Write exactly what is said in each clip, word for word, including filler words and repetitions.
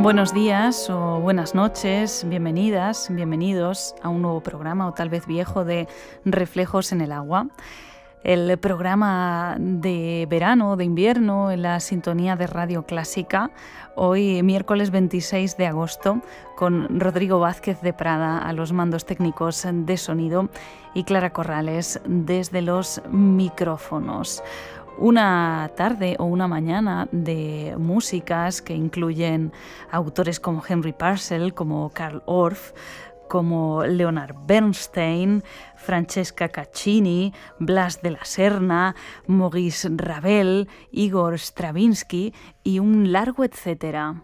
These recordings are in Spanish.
Buenos días o buenas noches, bienvenidas, bienvenidos a un nuevo programa o tal vez viejo de Reflejos en el Agua. El programa de verano, de invierno, en la sintonía de Radio Clásica, hoy miércoles veintiséis de agosto, con Rodrigo Vázquez de Prada a los mandos técnicos de sonido y Clara Corrales desde los micrófonos. Una tarde o una mañana de músicas que incluyen autores como Henry Purcell, como Carl Orff, como Leonard Bernstein, Francesca Caccini, Blas de la Serna, Maurice Ravel, Igor Stravinsky y un largo etcétera.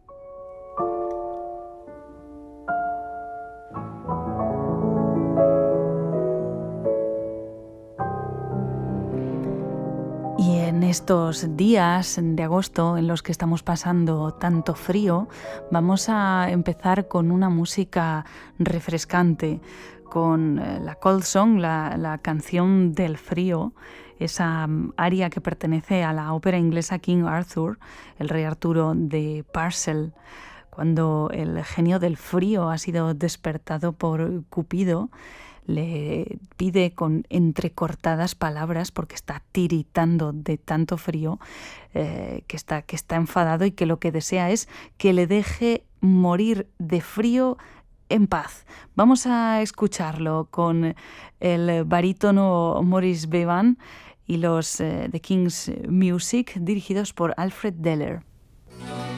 Y en estos días de agosto en los que estamos pasando tanto frío, vamos a empezar con una música refrescante, con la Cold Song, la, la canción del frío, esa aria que pertenece a la ópera inglesa King Arthur, el rey Arturo de Purcell, cuando el genio del frío ha sido despertado por Cupido. Le pide con entrecortadas palabras, porque está tiritando de tanto frío, eh, que, está, que está enfadado y que lo que desea es que le deje morir de frío en paz. Vamos a escucharlo con el barítono Maurice Bevan y los eh, The King's Music, dirigidos por Alfred Deller.